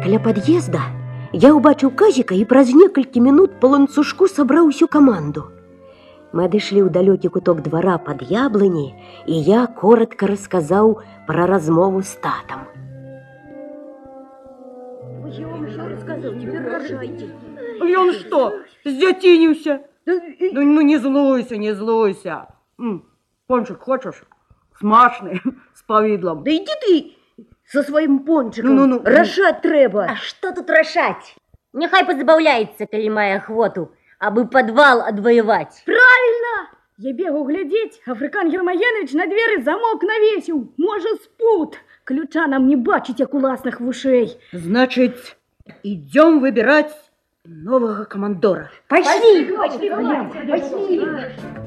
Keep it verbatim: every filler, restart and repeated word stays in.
Каля пад'езда я ўбачыў казіка і праз некалькі мінут па ланцужку сабраў усю каманду. Мы адышлі ў далёкі куток двара пад яблыні, і я коротко расказаў пра размову з татам. Ён што, здзяцініўся? Ну не злуйся, не злуйся. Пончик хочаш? Смачны, з павідлам. Да иди ты со своим пончиком. Ну, ну, ну. Рашать трэба. А что тут рашать? Нехай позабавляется, коли мае охвоту, абы подвал адвоевать. Правильно! Я бегу глядеть, Африкан Гермоенович на двери замок навесил. Может, спут. Ключа нам не бачить, як уласных вушей. Значит, идем выбирать нового командора. Пошли! Пошли! Пошли! Пошли.